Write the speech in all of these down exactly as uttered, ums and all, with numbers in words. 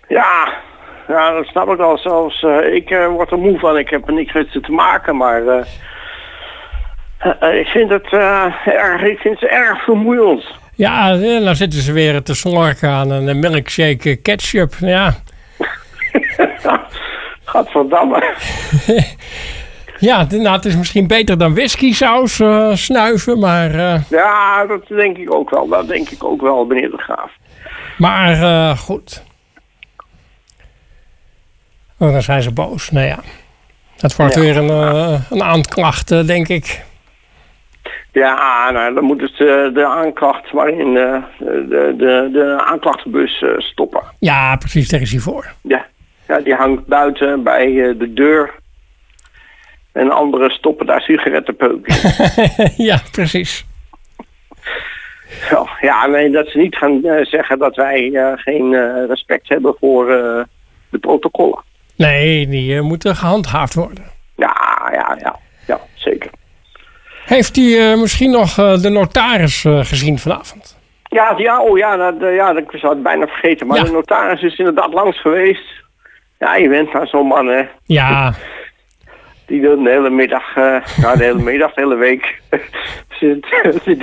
Ja, ja, dat snap ik wel. Zelfs uh, ik uh, word er moe van. Ik heb er niks met ze te maken, maar uh, uh, ik vind het uh, erg, ik vind ze erg vermoeiend. Ja, dan zitten ze weer te snorken aan een milkshake ketchup. Ja. Gadverdamme. Ja, nou, het is misschien beter dan whiskysaus uh, snuiven, maar... Uh... Ja, dat denk ik ook wel. Dat denk ik ook wel, meneer de Graaf. Maar uh, goed. Oh, dan zijn ze boos. Nou ja, dat wordt ja. weer een, uh, een aanklacht, uh, denk ik. Ja, nou, dan moeten ze de aanklacht maar in uh, de, de, de aanklachtenbus uh, stoppen. Ja, precies, daar is hij voor. Ja, ja die hangt buiten bij uh, de deur. En anderen stoppen daar sigarettenpeuken. Ja, precies. Zo, ja, nee, dat ze niet gaan uh, zeggen dat wij uh, geen uh, respect hebben voor uh, de protocollen. Nee, die uh, moeten gehandhaafd worden. Ja, ja, ja, ja, zeker. Heeft u uh, misschien nog uh, de notaris uh, gezien vanavond? Ja, ja, oh ja, dat, uh, ja, dat zou het bijna vergeten. Maar ja. De notaris is inderdaad langs geweest. Ja, je bent maar zo'n man, hè. Ja. Die de hele middag, uh, nou de hele middag, de hele week zit, zit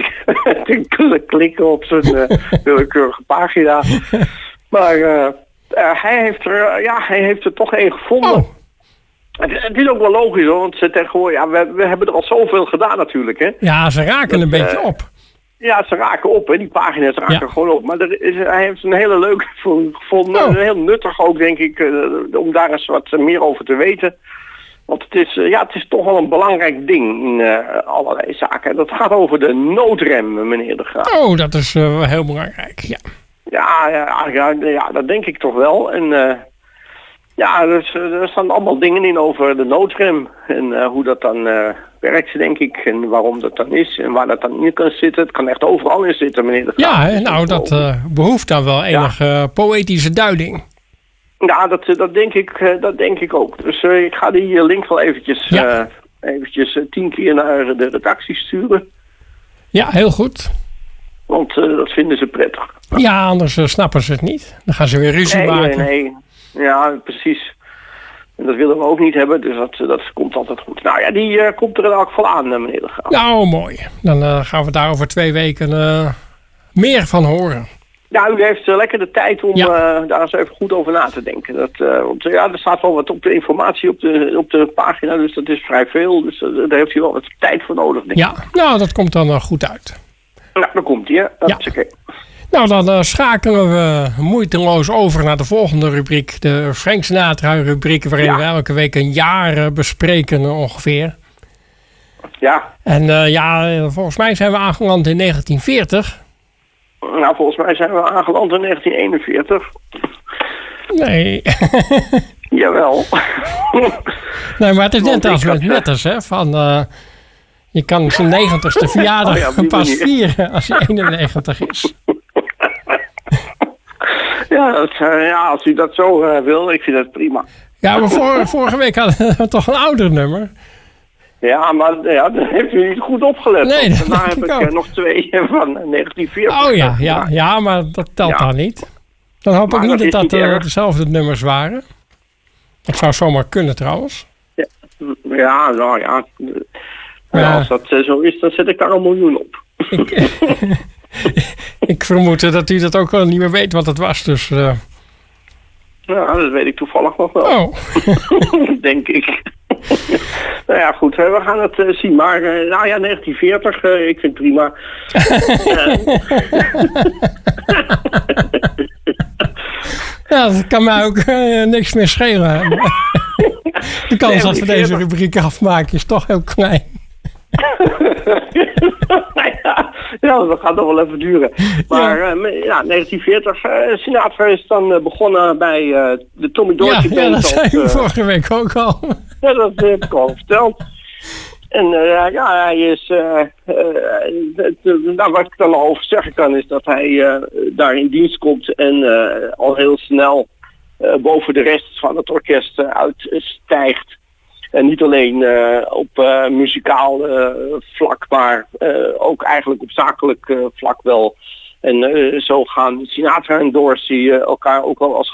te klikken op zijn uh, willekeurige pagina. Maar uh, uh, hij, heeft er, uh, ja, hij heeft er toch één gevonden. Oh. Het, het is ook wel logisch hoor, want ze tegenwoordig, ja, we, we hebben er al zoveel gedaan natuurlijk. Hè. Ja, ze raken dat, een beetje uh, op. Ja, ze raken op, hè. Die pagina's raken ja. gewoon op. Maar er is, hij heeft een hele leuke gevonden. Oh. Heel nuttig ook, denk ik, uh, om daar eens wat meer over te weten. Want het is, uh, ja, het is toch wel een belangrijk ding in uh, allerlei zaken. Dat gaat over de noodrem, meneer de Graaf. Oh, dat is uh, heel belangrijk, ja. Ja, ja, ja, ja, dat denk ik toch wel. En uh, ja, er, er staan allemaal dingen in over de noodrem. En uh, hoe dat dan uh, werkt, denk ik. En waarom dat dan is. En waar dat dan in kan zitten. Het kan echt overal in zitten, meneer de Graaf. Ja, nou, dat uh, behoeft dan wel enige ja. poëtische duiding. Ja, dat, dat, denk ik, dat denk ik ook. Dus uh, ik ga die link wel eventjes, ja. uh, eventjes uh, tien keer naar de redactie sturen. Ja, heel goed. Want uh, dat vinden ze prettig. Ja, anders uh, snappen ze het niet. Dan gaan ze weer ruzie nee, maken. Nee, nee. Ja, precies. En dat willen we ook niet hebben, dus dat, dat komt altijd goed. Nou ja, die uh, komt er in elk geval aan, uh, meneer de Graaf. Nou, mooi. Dan uh, gaan we daar over twee weken uh, meer van horen. Ja, u heeft uh, lekker de tijd om ja. uh, daar eens even goed over na te denken. Dat, uh, want uh, ja, er staat wel wat op de informatie op de, op de pagina, dus dat is vrij veel. Dus uh, daar heeft u wel wat tijd voor nodig, denk ik. Ja, nou, dat komt dan uh, goed uit. Nou, dan komt hij, hè. Dat ja. is oké. Nou, dan uh, schakelen we moeiteloos over naar de volgende rubriek. De Frank Sinatra-rubriek, waarin ja. we elke week een jaar uh, bespreken uh, ongeveer. Ja. En uh, ja, volgens mij zijn we aangeland in negentien veertig. Nou, volgens mij zijn we aangeland in negentien eenenveertig. Nee. Jawel. Nee, maar het is net als met Netters, hè. Van, uh, je kan zijn negentigste verjaardag oh ja, pas vieren als hij eenennegentig is. Ja, dat, uh, ja, als u dat zo uh, wil, ik vind dat prima. Ja, maar vor, vorige week hadden we toch een ouder nummer. Ja, maar ja, dan heeft u niet goed opgelet. Nee, dat daarna heb ik uh, nog twee van negentien veertig. Oh ja, ja, ja, maar dat telt ja. dan niet. Dan hoop maar ik niet dat dat, dat uh, dezelfde nummers waren. Dat zou zomaar kunnen trouwens. Ja, ja nou ja. ja. Als dat uh, zo is, dan zet ik daar een miljoen op. Ik, ik vermoed dat u dat ook wel niet meer weet wat het was, dus... Uh... Ja, dat weet ik toevallig nog wel. Oh. Denk ik. Nou ja, goed, we gaan het uh, zien. Maar, uh, nou ja, negentien veertig, uh, ik vind het prima. Ja, dat kan mij ook uh, niks meer schelen. De kans dat we deze rubriek afmaken is toch heel klein. ja, ja, dat gaat nog wel even duren. Maar ja, uh, ja negentien veertig, uh, Sinatra is dan uh, begonnen bij uh, de Tommy Dorsey ja, Band. Ja, dat zei uh, u vorige week ook al. Ja, dat heb ik al verteld. En uh, ja, hij is... Uh, uh, nou, wat ik dan al over zeggen kan is dat hij uh, daar in dienst komt en uh, al heel snel uh, boven de rest van het orkest uh, uitstijgt. En niet alleen uh, op uh, muzikaal uh, vlak, maar uh, ook eigenlijk op zakelijk uh, vlak wel. En uh, zo gaan Sinatra en Dorsey uh, elkaar ook wel als